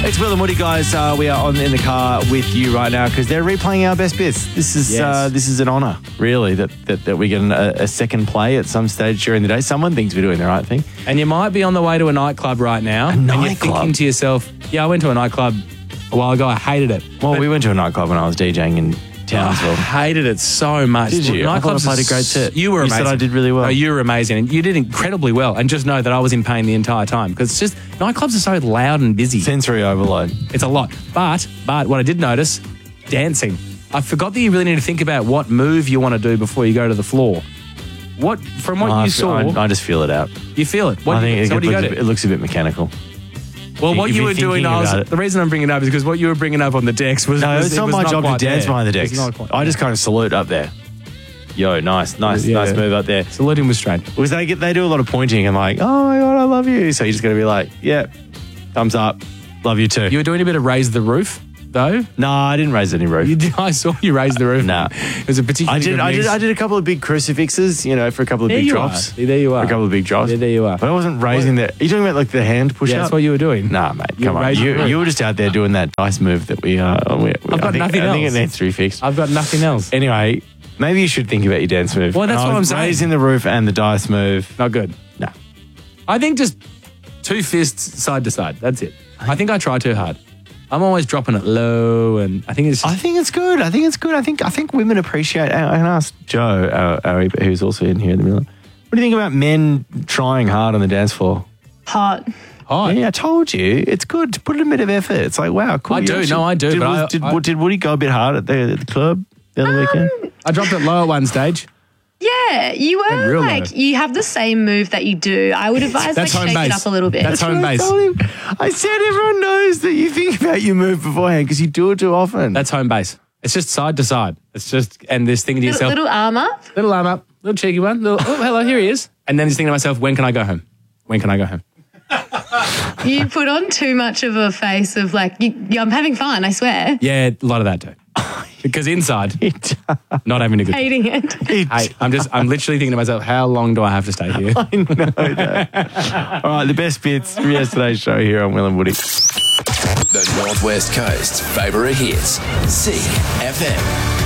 It's Will and Woody, guys. We are in the car with you right now because they're replaying our best bits. This is an honour, really, that we get a second play at some stage during the day. Someone thinks we're doing the right thing. And you might be on the way to a nightclub right now. And you're thinking to yourself, I went to a nightclub a while ago. I hated it. Well, we went to a nightclub when I was DJing in Townsville. I hated it so much. Did you? I thought I played a great set. You were amazing. You said I did really well. No, you were amazing. And you did incredibly well. And just know that I was in pain the entire time because it's just nightclubs are so loud and busy. Sensory overload. It's a lot. But what I did notice, dancing. I forgot that you really need to think about what move you want to do before you go to the floor. From what you saw... I just feel it out. You feel it? I think it looks a bit mechanical. Well, what you were doing, the reason I'm bringing it up is because what you were bringing up on the decks was... No, it's not my job to dance behind the decks. I just kind of salute up there. Yo, nice move up there. Saluting was straight. Because they do a lot of pointing and like, oh my God, I love you. So you're just going to be like, yeah, thumbs up, love you too. You were doing a bit of raise the roof, though? No, I didn't raise any roof. I saw you raise the roof. No. It was a particularly I did a couple of big crucifixes, for a couple of big drops. There you are. For a couple of big drops. Yeah, there you are. But I wasn't raising the... Are you talking about like the hand push-up? Yeah, that's what you were doing. Nah, mate, come on. You were just out there doing that dice move that I've got nothing else. I think it needs to be fixed. I've got nothing else. Anyway, maybe you should think about your dance move. Well, that's what I'm saying. Raising the roof and the dice move. Not good. No. I think just 2 fists side to side. That's it. I think I try too hard. I'm always dropping it low, and I think it's good. I think women appreciate. I can ask Joe, who's also in here in the middle. What do you think about men trying hard on the dance floor? Hot. Yeah, I told you. It's good to put in a bit of effort. It's like, wow, cool. I do. Did Woody go a bit hard at the club the other weekend? I dropped it low at one stage. Yeah, you were you have the same move that you do. I would advise shake it up a little bit. That's home base. I said everyone knows that you think about your move beforehand because you do it too often. That's home base. It's just side to side. It's just, and this thinking to yourself. Little arm up. Little arm up. Little cheeky one. Oh, hello, here he is. And then just thinking to myself, when can I go home? When can I go home? You put on too much of a face of like, I'm having fun, I swear. Yeah, a lot of that too. Because inside, not having a good time. Hating it. Hey, I'm literally thinking to myself, how long do I have to stay here? I know that. All right, the best bits from yesterday's show here on Will and Woody. The Northwest Coast's favourite hits, CFM.